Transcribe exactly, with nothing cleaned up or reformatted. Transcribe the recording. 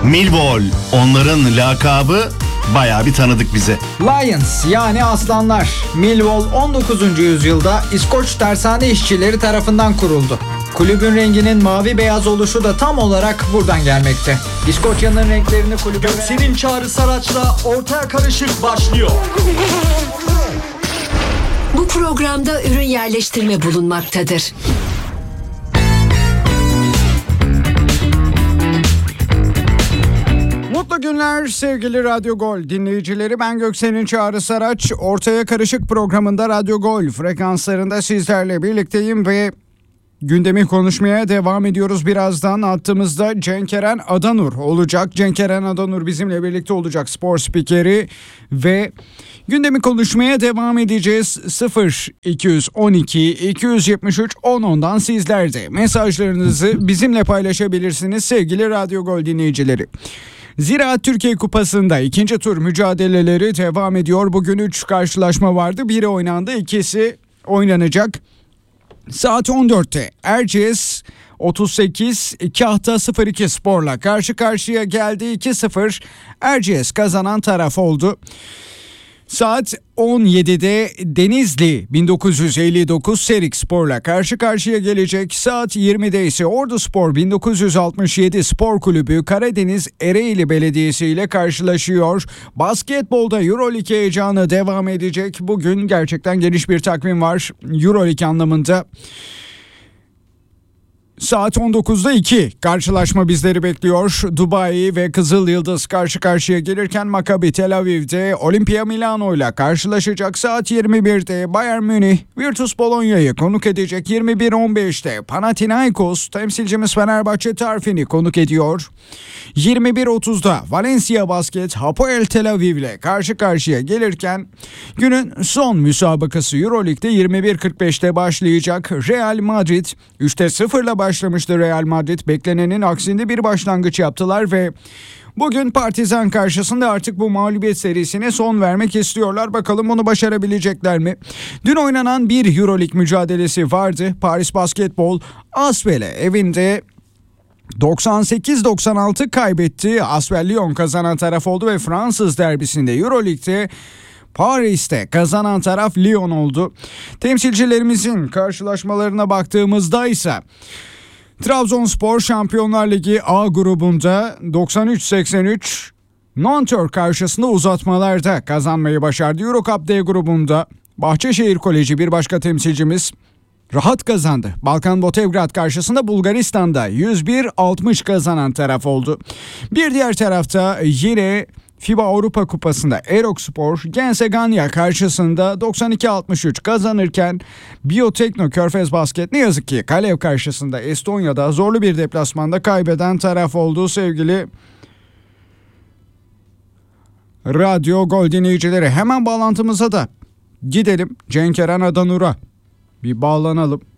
Millwall, onların lakabı bayağı bir tanıdık bize. Lions yani aslanlar. Millwall on dokuzuncu yüzyılda İskoç tersane işçileri tarafından kuruldu. Kulübün renginin mavi beyaz oluşu da tam olarak buradan gelmekte. İskoçya'nın renklerini kulübe... Göksel'in Çağrı Saraç'la Ortaya Karışık başlıyor. Bu programda ürün yerleştirme bulunmaktadır. Mutlu günler sevgili Radyo Gol dinleyicileri. Ben Göksel'in Çağrı Saraç. Ortaya Karışık programında Radyo Gol frekanslarında sizlerle birlikteyim ve gündemi konuşmaya devam ediyoruz. Birazdan attığımızda Cenkeren Adanur olacak. Cenkeren Adanur bizimle birlikte olacak, spor spikeri, ve gündemi konuşmaya devam edeceğiz. sıfır iki on iki iki yetmiş üç on ondan sizler de mesajlarınızı bizimle paylaşabilirsiniz sevgili Radyo Gol dinleyicileri. Ziraat Türkiye Kupası'nda ikinci tur mücadeleleri devam ediyor. Bugün üç karşılaşma vardı. Biri oynandı, ikisi oynanacak. Saat on dörtte Erciyes otuz sekiz Kahta sıfır iki Spor'la karşı karşıya geldi. iki sıfır Erciyes kazanan taraf oldu. Saat on yedide Denizli bin dokuz yüz elli dokuz Serik Spor'la karşı karşıya gelecek. Saat yirmide ise Orduspor bin dokuz yüz altmış yedi Spor Kulübü Karadeniz Ereğli Belediyesi ile karşılaşıyor. Basketbolda Euroleague heyecanı devam edecek. Bugün gerçekten geniş bir takvim var Euroleague anlamında. Saat on dokuzda iki karşılaşma bizleri bekliyor. Dubai ve Kızıl Yıldız karşı karşıya gelirken Maccabi Tel Aviv'de Olimpia Milano ile karşılaşacak. Saat yirmi birde Bayern Münih Virtus Bologna'yı konuk edecek. yirmi bir on beşte Panathinaikos temsilcimiz Fenerbahçe Tarfin'i konuk ediyor. yirmi bir otuzda Valencia Basket Hapoel Tel Aviv ile karşı karşıya gelirken günün son müsabakası Euroleague'de yirmi bir kırk beşte başlayacak. Real Madrid üçte sıfırla başlamıştı. Real Madrid beklenenin aksinde bir başlangıç yaptılar ve bugün Partizan karşısında artık bu mağlubiyet serisine son vermek istiyorlar. Bakalım bunu başarabilecekler mi? Dün oynanan bir Euroleague mücadelesi vardı. Paris Basketbol Asvel'e evinde doksan sekiz doksan altı kaybetti. Asvel Lyon kazanan taraf oldu ve Fransız derbisinde Euroleague'de Paris'te kazanan taraf Lyon oldu. Temsilcilerimizin karşılaşmalarına baktığımızda ise Trabzonspor Şampiyonlar Ligi A grubunda doksan üç seksen üç Nantes karşısında uzatmalarda kazanmayı başardı. Eurocup D grubunda Bahçeşehir Koleji bir başka temsilcimiz rahat kazandı. Balkan Botevgrad karşısında Bulgaristan'da yüz bir altmış kazanan taraf oldu. Bir diğer tarafta yine FIBA Avrupa Kupası'nda Erokspor Genseganya karşısında doksan iki altmış üç kazanırken Biotekno Körfez Basket ne yazık ki Kalev karşısında Estonya'da zorlu bir deplasmanda kaybeden taraf oldu sevgili Radyo Gol dinleyicileri. Hemen bağlantımıza da gidelim. Cenkeren Adanur'a bir bağlanalım.